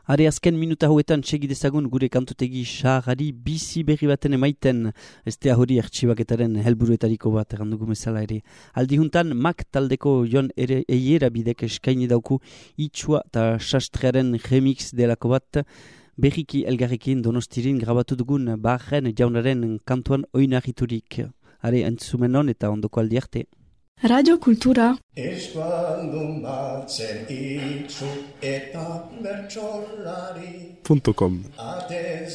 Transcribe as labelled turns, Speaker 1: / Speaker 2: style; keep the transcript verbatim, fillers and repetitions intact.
Speaker 1: Are azken minuta hauetan segidezagun gure kantutegi saharari bizi berri baten emaiten, estea hori artxibaketaren helburuetariko bat errandugu bezala ere. Aldihuntan, Mak taldeko Jon ere eiera bidek eskaini dauku itxua eta sastrearen remix delako bat, berriki elgarrekin Donostirin grabatu dugun Barren jaunaren kantuan oinarriturik. Are entzumenon eta ondoko aldi arte.
Speaker 2: Radio Kultura.
Speaker 3: Eskualdun batzen itxu eta bertsolari.
Speaker 4: Punto com.